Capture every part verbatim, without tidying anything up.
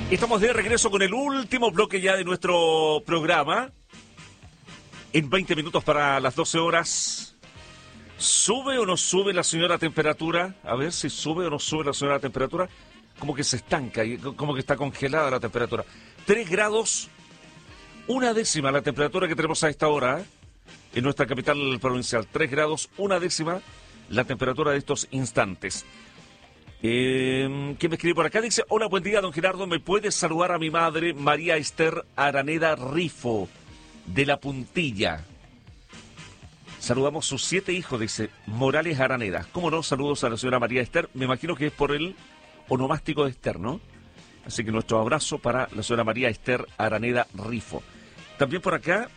Estamos de regreso con el último bloque ya de nuestro programa. En veinte minutos para las doce horas. ¿Sube o no sube la señora temperatura? A ver si sube o no sube la señora temperatura. Como que se estanca, y como que está congelada la temperatura. Tres grados, una décima la temperatura que tenemos a esta hora, ¿eh? En nuestra capital provincial. Tres grados, una décima la temperatura de estos instantes. Eh, ¿Quién me escribe por acá? Dice: hola, buen día, don Gerardo. ¿Me puedes saludar a mi madre, María Esther Araneda Rifo, de La Puntilla? Saludamos sus siete hijos, dice Morales Araneda. ¿Cómo no? Saludos a la señora María Esther. Me imagino que es por el onomástico de Esther, ¿no? Así que nuestro abrazo para la señora María Esther Araneda Rifo. También por acá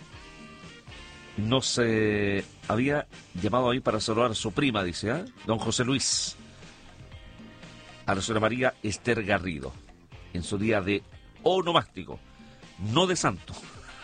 nos eh, había llamado ahí para saludar a su prima, dice, ¿eh? Don José Luis. A la señora María Esther Garrido, en su día de onomástico, no de santo.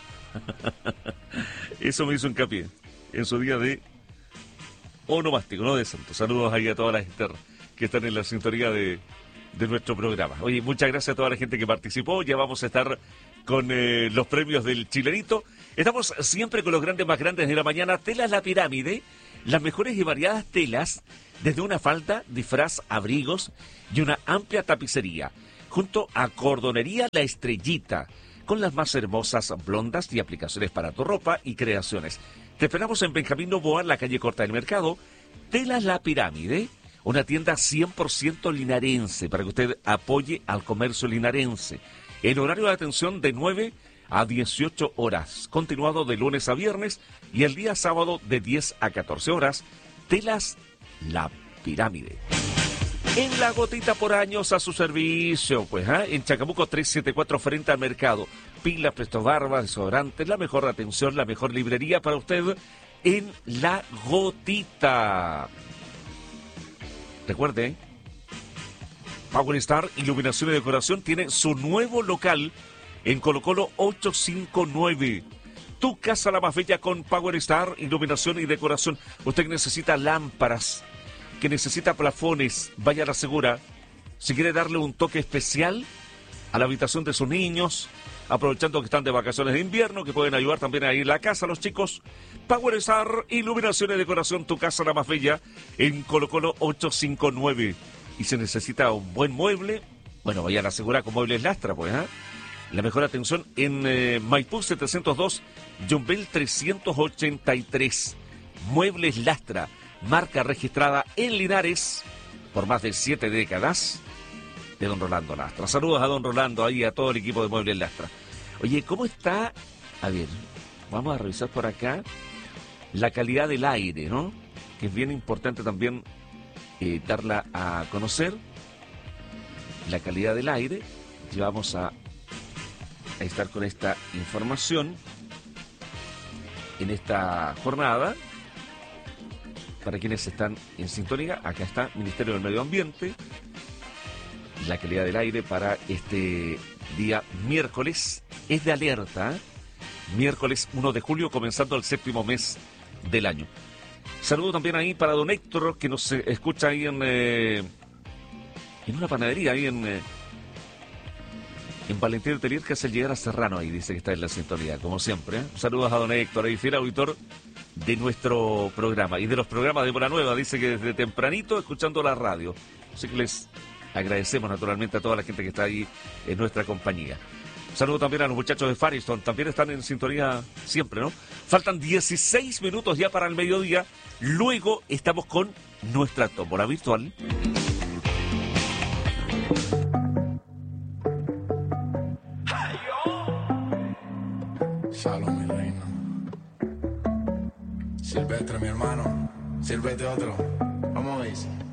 Eso me hizo hincapié, en su día de onomástico, no de santo. Saludos ahí a todas las Esther que están en la sintonía de, de nuestro programa. Oye, muchas gracias a toda la gente que participó. Ya vamos a estar con eh, los premios del Chilenito. Estamos siempre con los grandes más grandes de la mañana. Telas La Pirámide, las mejores y variadas telas, desde una falda, disfraz, abrigos y una amplia tapicería, junto a Cordonería La Estrellita, con las más hermosas blondas y aplicaciones para tu ropa y creaciones. Te esperamos en Benjamín Noboa, en la calle Corta del Mercado. Telas La Pirámide, una tienda cien por ciento linarense, para que usted apoye al comercio linarense. El horario de atención de nueve a dieciocho horas, continuado de lunes a viernes, y el día sábado de diez a catorce horas. Telas La Pirámide. En La Gotita, por años a su servicio, pues, ¿eh? En Chacabuco trescientos setenta y cuatro, frente al mercado. Pilas, Presto Barba, desodorantes, la mejor atención, la mejor librería para usted en La Gotita. Recuerde, ¿eh? Power Star Iluminación y Decoración tiene su nuevo local en Colo Colo ochocientos cincuenta y nueve. Tu casa la más bella con Power Star Iluminación y Decoración. Usted que necesita lámparas, que necesita plafones, vaya a la segura. Si quiere darle un toque especial a la habitación de sus niños, aprovechando que están de vacaciones de invierno, que pueden ayudar también a ir a la casa los chicos. Power Star Iluminación y Decoración, tu casa la más bella en Colo Colo ochocientos cincuenta y nueve. Y se necesita un buen mueble, bueno, vaya a la segura con Muebles Lastra, pues, ¿eh? La mejor atención en eh, Maipú setecientos dos, Yumbel trescientos ochenta y tres. Muebles Lastra, marca registrada en Linares por más de siete décadas, de don Rolando Lastra. Saludos a don Rolando, ahí a todo el equipo de Muebles Lastra. Oye, ¿cómo está? A ver, vamos a revisar por acá la calidad del aire, ¿no? Que es bien importante también eh, darla a conocer. La calidad del aire. Y vamos a, a estar con esta información en esta jornada. Para quienes están en sintonía, acá está Ministerio del Medio Ambiente. La calidad del aire para este día miércoles es de alerta, ¿eh? Miércoles uno de julio, comenzando el séptimo mes del año. Saludo también ahí para don Héctor, que nos eh, escucha ahí en, eh, en una panadería, ahí en, eh, en Valentín de Telier, que hace llegar a Serrano, ahí dice que está en la sintonía, como siempre, ¿eh? Saludos a don Héctor, ahí fiel auditor de nuestro programa y de los programas de Hora Nueva. Dice que desde tempranito escuchando la radio. Así que les agradecemos naturalmente a toda la gente que está ahí en nuestra compañía. Saludo también a los muchachos de Fariston, también están en sintonía siempre, ¿no? Faltan dieciséis minutos ya para el mediodía. Luego estamos con nuestra tómbola virtual. Shalom, mi reina. Silvestre, mi hermano. Sírvete otro. Vamos a ver.